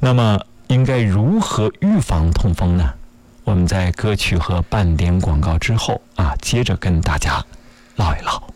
那么应该如何预防痛风呢？我们在歌曲和半点广告之后接着跟大家唠一唠。